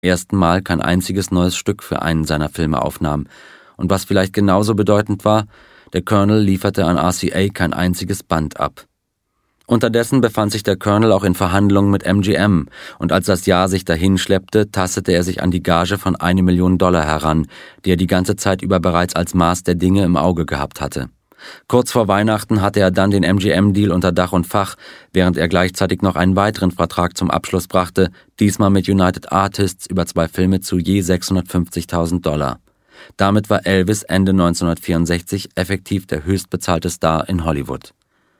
ersten Mal kein einziges neues Stück für einen seiner Filme aufnahm. Und was vielleicht genauso bedeutend war, der Colonel lieferte an RCA kein einziges Band ab. Unterdessen befand sich der Colonel auch in Verhandlungen mit MGM, und als das Jahr sich dahinschleppte, tastete er sich an die Gage von $1 Million heran, die er die ganze Zeit über bereits als Maß der Dinge im Auge gehabt hatte. Kurz vor Weihnachten hatte er dann den MGM-Deal unter Dach und Fach, während er gleichzeitig noch einen weiteren Vertrag zum Abschluss brachte, diesmal mit United Artists über 2 Filme zu je $650.000. Damit war Elvis Ende 1964 effektiv der höchstbezahlte Star in Hollywood.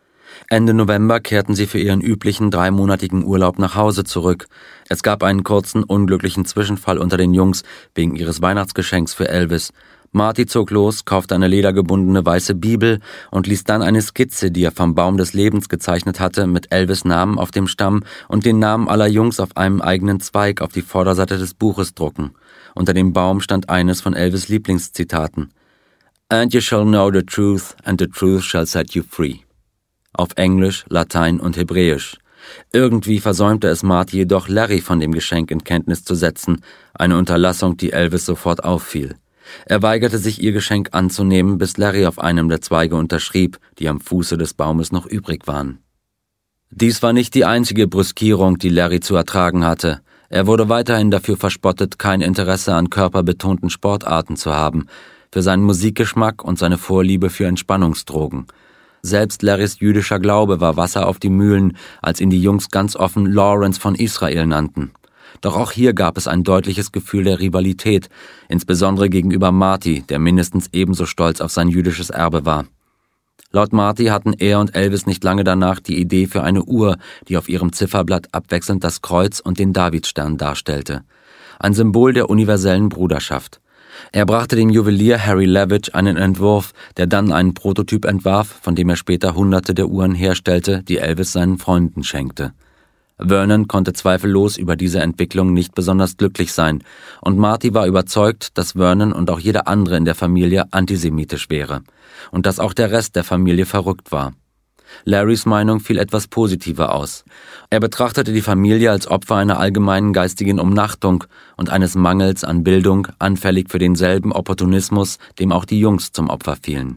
Ende November kehrten sie für ihren üblichen 3-monatigen Urlaub nach Hause zurück. Es gab einen kurzen, unglücklichen Zwischenfall unter den Jungs wegen ihres Weihnachtsgeschenks für Elvis. Marty zog los, kaufte eine ledergebundene weiße Bibel und ließ dann eine Skizze, die er vom Baum des Lebens gezeichnet hatte, mit Elvis' Namen auf dem Stamm und den Namen aller Jungs auf einem eigenen Zweig auf die Vorderseite des Buches drucken. Unter dem Baum stand eines von Elvis' Lieblingszitaten: "And you shall know the truth, and the truth shall set you free." Auf Englisch, Latein und Hebräisch. Irgendwie versäumte es Marty jedoch, Larry von dem Geschenk in Kenntnis zu setzen, eine Unterlassung, die Elvis sofort auffiel. Er weigerte sich, ihr Geschenk anzunehmen, bis Larry auf einem der Zweige unterschrieb, die am Fuße des Baumes noch übrig waren. Dies war nicht die einzige Brüskierung, die Larry zu ertragen hatte. Er wurde weiterhin dafür verspottet, kein Interesse an körperbetonten Sportarten zu haben, für seinen Musikgeschmack und seine Vorliebe für Entspannungsdrogen. Selbst Larrys jüdischer Glaube war Wasser auf die Mühlen, als ihn die Jungs ganz offen Lawrence von Israel nannten. Doch auch hier gab es ein deutliches Gefühl der Rivalität, insbesondere gegenüber Marty, der mindestens ebenso stolz auf sein jüdisches Erbe war. Laut Marty hatten er und Elvis nicht lange danach die Idee für eine Uhr, die auf ihrem Zifferblatt abwechselnd das Kreuz und den Davidstern darstellte. Ein Symbol der universellen Bruderschaft. Er brachte dem Juwelier Harry Levitt einen Entwurf, der dann einen Prototyp entwarf, von dem er später Hunderte der Uhren herstellte, die Elvis seinen Freunden schenkte. Vernon konnte zweifellos über diese Entwicklung nicht besonders glücklich sein, und Marty war überzeugt, dass Vernon und auch jeder andere in der Familie antisemitisch wäre und dass auch der Rest der Familie verrückt war. Larrys Meinung fiel etwas positiver aus. Er betrachtete die Familie als Opfer einer allgemeinen geistigen Umnachtung und eines Mangels an Bildung, anfällig für denselben Opportunismus, dem auch die Jungs zum Opfer fielen.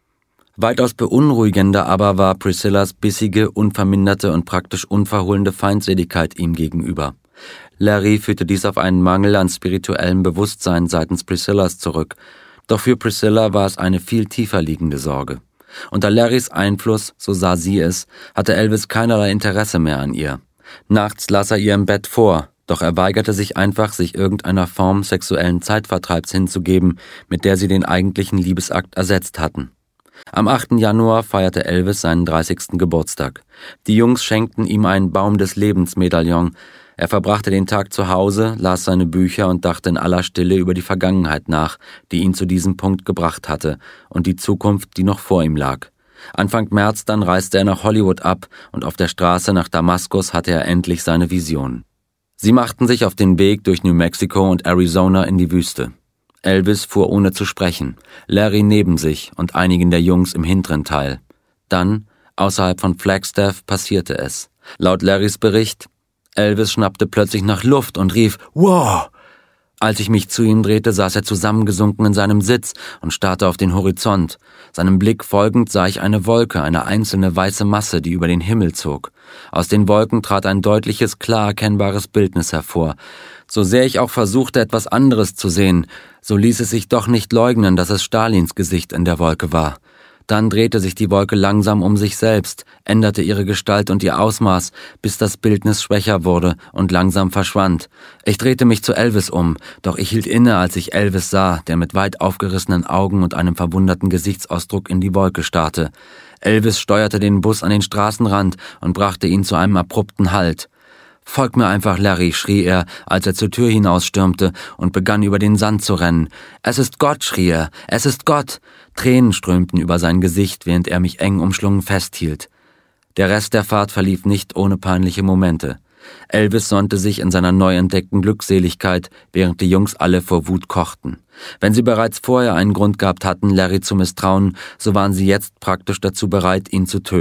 Weitaus beunruhigender aber war Priscillas bissige, unverminderte und praktisch unverhohlene Feindseligkeit ihm gegenüber. Larry führte dies auf einen Mangel an spirituellem Bewusstsein seitens Priscillas zurück, doch für Priscilla war es eine viel tiefer liegende Sorge. Unter Larrys Einfluss, so sah sie es, hatte Elvis keinerlei Interesse mehr an ihr. Nachts las er ihr im Bett vor, doch er weigerte sich einfach, sich irgendeiner Form sexuellen Zeitvertreibs hinzugeben, mit der sie den eigentlichen Liebesakt ersetzt hatten. Am 8. Januar feierte Elvis seinen 30. Geburtstag. Die Jungs schenkten ihm einen Baum des Lebens-Medaillon. Er verbrachte den Tag zu Hause, las seine Bücher und dachte in aller Stille über die Vergangenheit nach, die ihn zu diesem Punkt gebracht hatte, und die Zukunft, die noch vor ihm lag. Anfang März dann reiste er nach Hollywood ab, und auf der Straße nach Damaskus hatte er endlich seine Vision. Sie machten sich auf den Weg durch New Mexico und Arizona in die Wüste. Elvis fuhr ohne zu sprechen, Larry neben sich und einigen der Jungs im hinteren Teil. Dann, außerhalb von Flagstaff, passierte es. Laut Larrys Bericht: Elvis schnappte plötzlich nach Luft und rief „Wow!" Als ich mich zu ihm drehte, saß er zusammengesunken in seinem Sitz und starrte auf den Horizont. Seinem Blick folgend sah ich eine Wolke, eine einzelne weiße Masse, die über den Himmel zog. Aus den Wolken trat ein deutliches, klar erkennbares Bildnis hervor. So sehr ich auch versuchte, etwas anderes zu sehen, so ließ es sich doch nicht leugnen, dass es Stalins Gesicht in der Wolke war. Dann drehte sich die Wolke langsam um sich selbst, änderte ihre Gestalt und ihr Ausmaß, bis das Bildnis schwächer wurde und langsam verschwand. Ich drehte mich zu Elvis um, doch ich hielt inne, als ich Elvis sah, der mit weit aufgerissenen Augen und einem verwunderten Gesichtsausdruck in die Wolke starrte. Elvis steuerte den Bus an den Straßenrand und brachte ihn zu einem abrupten Halt. »Folg mir einfach, Larry«, schrie er, als er zur Tür hinausstürmte und begann über den Sand zu rennen. »Es ist Gott«, schrie er, »es ist Gott!« Tränen strömten über sein Gesicht, während er mich eng umschlungen festhielt. Der Rest der Fahrt verlief nicht ohne peinliche Momente. Elvis sonnte sich in seiner neu entdeckten Glückseligkeit, während die Jungs alle vor Wut kochten. Wenn sie bereits vorher einen Grund gehabt hatten, Larry zu misstrauen, so waren sie jetzt praktisch dazu bereit, ihn zu töten.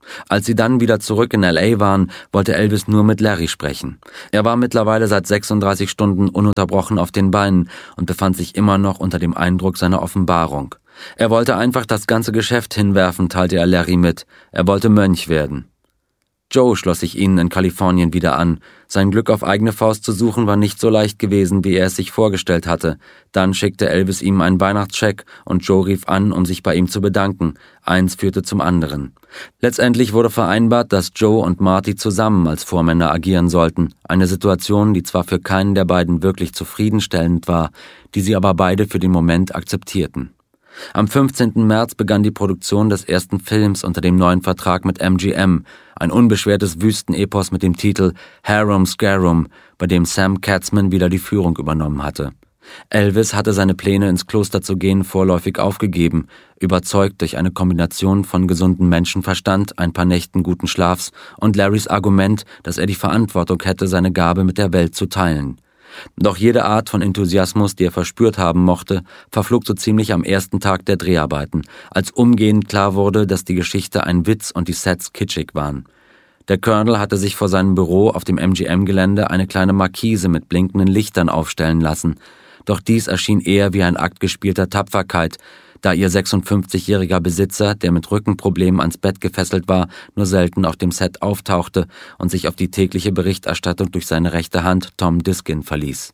Als sie dann wieder zurück in L.A. waren, wollte Elvis nur mit Larry sprechen. Er war mittlerweile seit 36 Stunden ununterbrochen auf den Beinen und befand sich immer noch unter dem Eindruck seiner Offenbarung. Er wollte einfach das ganze Geschäft hinwerfen, teilte er Larry mit. Er wollte Mönch werden. Joe schloss sich ihnen in Kalifornien wieder an. Sein Glück auf eigene Faust zu suchen war nicht so leicht gewesen, wie er es sich vorgestellt hatte. Dann schickte Elvis ihm einen Weihnachtscheck und Joe rief an, um sich bei ihm zu bedanken. Eins führte zum anderen. Letztendlich wurde vereinbart, dass Joe und Marty zusammen als Vormänner agieren sollten. Eine Situation, die zwar für keinen der beiden wirklich zufriedenstellend war, die sie aber beide für den Moment akzeptierten. Am 15. März begann die Produktion des ersten Films unter dem neuen Vertrag mit MGM, ein unbeschwertes Wüstenepos mit dem Titel Harum Scarum, bei dem Sam Katzman wieder die Führung übernommen hatte. Elvis hatte seine Pläne, ins Kloster zu gehen, vorläufig aufgegeben, überzeugt durch eine Kombination von gesundem Menschenverstand, ein paar Nächten guten Schlafs und Larrys Argument, dass er die Verantwortung hätte, seine Gabe mit der Welt zu teilen. Doch jede Art von Enthusiasmus, die er verspürt haben mochte, verflog so ziemlich am ersten Tag der Dreharbeiten, als umgehend klar wurde, dass die Geschichte ein Witz und die Sets kitschig waren. Der Colonel hatte sich vor seinem Büro auf dem MGM-Gelände eine kleine Markise mit blinkenden Lichtern aufstellen lassen, doch dies erschien eher wie ein Akt gespielter Tapferkeit, da ihr 56-jähriger Besitzer, der mit Rückenproblemen ans Bett gefesselt war, nur selten auf dem Set auftauchte und sich auf die tägliche Berichterstattung durch seine rechte Hand Tom Diskin verließ.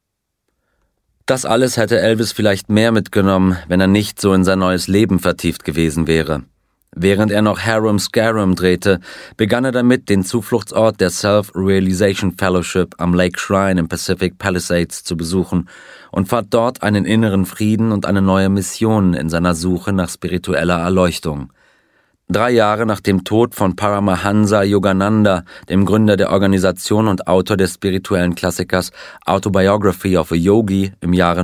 Das alles hätte Elvis vielleicht mehr mitgenommen, wenn er nicht so in sein neues Leben vertieft gewesen wäre. Während er noch Harum Scarum drehte, begann er damit, den Zufluchtsort der Self-Realization Fellowship am Lake Shrine im Pacific Palisades zu besuchen und fand dort einen inneren Frieden und eine neue Mission in seiner Suche nach spiritueller Erleuchtung. 3 Jahre nach dem Tod von Paramahansa Yogananda, dem Gründer der Organisation und Autor des spirituellen Klassikers Autobiography of a Yogi im Jahre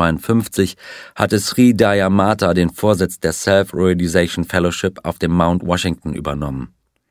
1952, hatte Sri Dayamata den Vorsitz der Self-Realization Fellowship auf dem Mount Washington übernommen.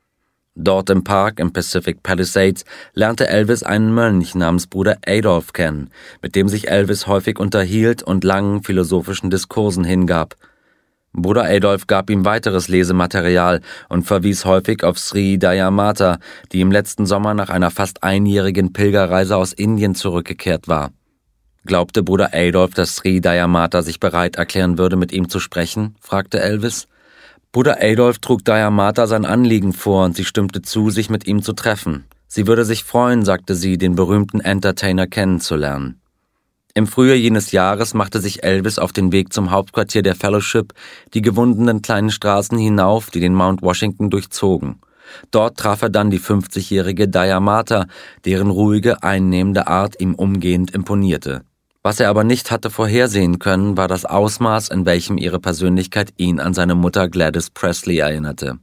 Dort im Park im Pacific Palisades lernte Elvis einen Mönch namens Bruder Adolf kennen, mit dem sich Elvis häufig unterhielt und langen philosophischen Diskursen hingab. Bruder Adolf gab ihm weiteres Lesematerial und verwies häufig auf Sri Dayamata, die im letzten Sommer nach einer fast einjährigen Pilgerreise aus Indien zurückgekehrt war. Glaubte Bruder Adolf, dass Sri Dayamata sich bereit erklären würde, mit ihm zu sprechen? Fragte Elvis. Bruder Adolf trug Dayamata sein Anliegen vor und sie stimmte zu, sich mit ihm zu treffen. Sie würde sich freuen, sagte sie, den berühmten Entertainer kennenzulernen. Im Frühjahr jenes Jahres machte sich Elvis auf den Weg zum Hauptquartier der Fellowship, die gewundenen kleinen Straßen hinauf, die den Mount Washington durchzogen. Dort traf er dann die 50-jährige Dayamata, deren ruhige, einnehmende Art ihm umgehend imponierte. Was er aber nicht hatte vorhersehen können, war das Ausmaß, in welchem ihre Persönlichkeit ihn an seine Mutter Gladys Presley erinnerte.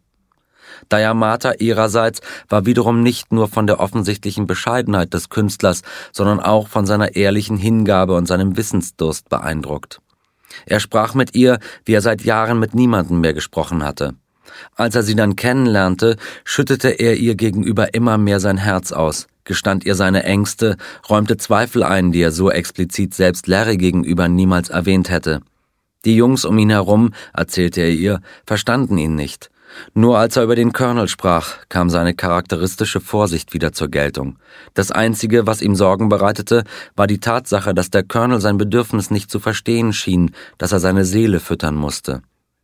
Dayamata ihrerseits war wiederum nicht nur von der offensichtlichen Bescheidenheit des Künstlers, sondern auch von seiner ehrlichen Hingabe und seinem Wissensdurst beeindruckt. Er sprach mit ihr, wie er seit Jahren mit niemandem mehr gesprochen hatte. Als er sie dann kennenlernte, schüttete er ihr gegenüber immer mehr sein Herz aus, gestand ihr seine Ängste, räumte Zweifel ein, die er so explizit selbst Larry gegenüber niemals erwähnt hätte. Die Jungs um ihn herum, erzählte er ihr, verstanden ihn nicht. Nur als er über den Colonel sprach, kam seine charakteristische Vorsicht wieder zur Geltung. Das Einzige, was ihm Sorgen bereitete, war die Tatsache, dass der Colonel sein Bedürfnis nicht zu verstehen schien, dass er seine Seele füttern musste.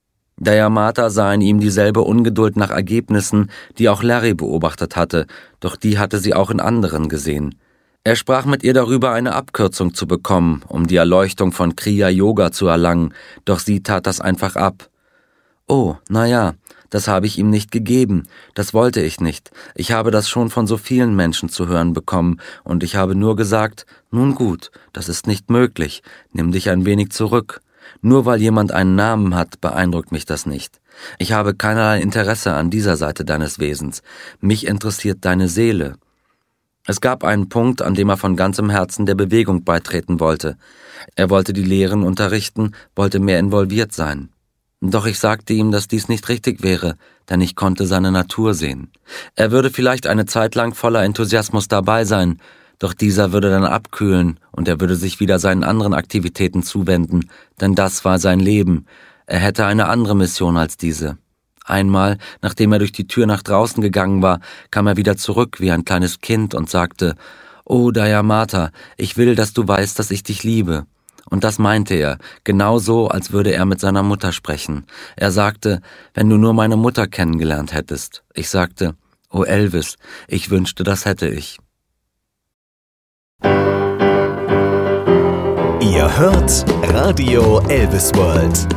Dayamata sah in ihm dieselbe Ungeduld nach Ergebnissen, die auch Larry beobachtet hatte, doch die hatte sie auch in anderen gesehen. Er sprach mit ihr darüber, eine Abkürzung zu bekommen, um die Erleuchtung von Kriya-Yoga zu erlangen, doch sie tat das einfach ab. »Oh, na ja, das habe ich ihm nicht gegeben, das wollte ich nicht. Ich habe das schon von so vielen Menschen zu hören bekommen und ich habe nur gesagt, nun gut, das ist nicht möglich, nimm dich ein wenig zurück. Nur weil jemand einen Namen hat, beeindruckt mich das nicht. Ich habe keinerlei Interesse an dieser Seite deines Wesens. Mich interessiert deine Seele.« Es gab einen Punkt, an dem er von ganzem Herzen der Bewegung beitreten wollte. Er wollte die Lehren unterrichten, wollte mehr involviert sein. Doch ich sagte ihm, dass dies nicht richtig wäre, denn ich konnte seine Natur sehen. Er würde vielleicht eine Zeit lang voller Enthusiasmus dabei sein, doch dieser würde dann abkühlen und er würde sich wieder seinen anderen Aktivitäten zuwenden, denn das war sein Leben. Er hätte eine andere Mission als diese. Einmal, nachdem er durch die Tür nach draußen gegangen war, kam er wieder zurück wie ein kleines Kind und sagte, »Oh, Dayamata, ich will, dass du weißt, dass ich dich liebe.« Und das meinte er, genauso, als würde er mit seiner Mutter sprechen. Er sagte, »Wenn du nur meine Mutter kennengelernt hättest.« Ich sagte, »Oh Elvis, ich wünschte, das hätte ich.« Ihr hört Radio Elvis World.